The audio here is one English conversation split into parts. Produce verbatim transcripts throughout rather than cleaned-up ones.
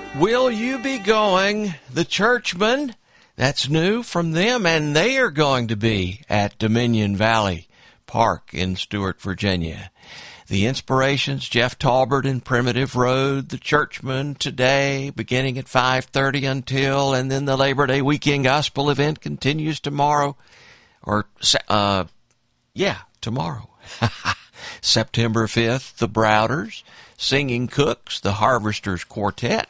Will you be going? The Churchmen, that's new from them, and they are going to be at Dominion Valley Park in Stuart, Virginia. The Inspirations, Jeff Talbert and Primitive Road, the Churchmen today, beginning at five thirty until, and then the Labor Day weekend gospel event continues tomorrow, or, uh, yeah, tomorrow. September fifth, the Browders, Singing Cooks, the Harvesters Quartet.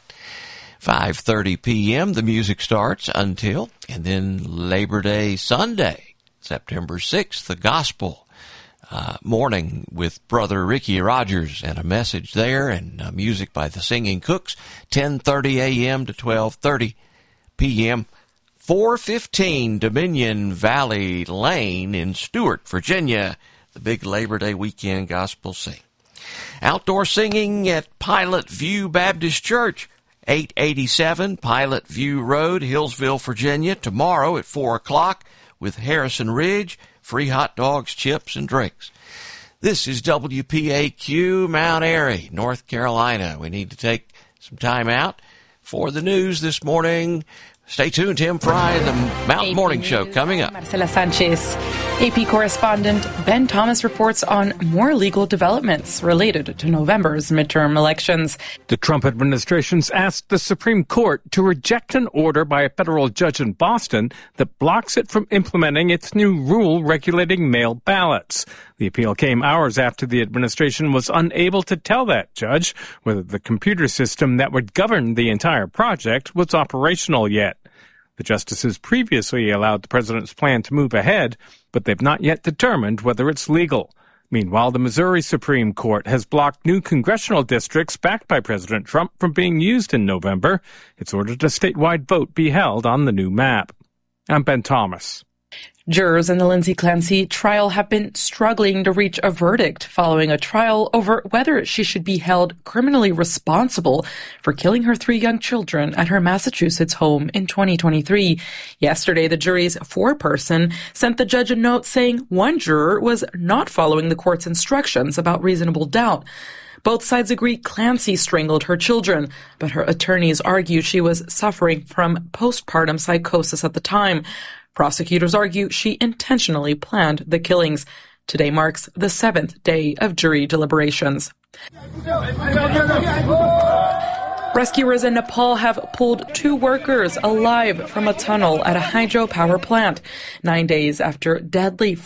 five thirty p.m. the music starts until, and then Labor Day Sunday, September sixth, the gospel uh, morning with Brother Ricky Rogers and a message there, and uh, music by the Singing Cooks, ten thirty a.m. to twelve thirty p.m. four fifteen Dominion Valley Lane in Stuart, Virginia, the big Labor Day weekend gospel sing. Outdoor singing at Pilot View Baptist Church, eight eighty-seven Pilot View Road, Hillsville, Virginia, tomorrow at four o'clock with Harrison Ridge, free hot dogs, chips, and drinks. This is W P A Q, Mount Airy, North Carolina. We need to take some time out for the news this morning. Stay tuned, Tim Fry, the Mountain Morning Show coming up. Marcela Sanchez. A P correspondent Ben Thomas reports on more legal developments related to November's midterm elections. The Trump administration's asked the Supreme Court to reject an order by a federal judge in Boston that blocks it from implementing its new rule regulating mail ballots. The appeal came hours after the administration was unable to tell that judge whether the computer system that would govern the entire project was operational yet. The justices previously allowed the president's plan to move ahead, but they've not yet determined whether it's legal. Meanwhile, the Missouri Supreme Court has blocked new congressional districts backed by President Trump from being used in November. It's ordered a statewide vote be held on the new map. I'm Ben Thomas. Jurors in the Lindsay Clancy trial have been struggling to reach a verdict following a trial over whether she should be held criminally responsible for killing her three young children at her Massachusetts home in twenty twenty-three. Yesterday, the jury's foreperson sent the judge a note saying one juror was not following the court's instructions about reasonable doubt. Both sides agree Clancy strangled her children, but her attorneys argue she was suffering from postpartum psychosis at the time. Prosecutors argue she intentionally planned the killings. Today marks the seventh day of jury deliberations. Rescuers in Nepal have pulled two workers alive from a tunnel at a hydropower plant, nine days after deadly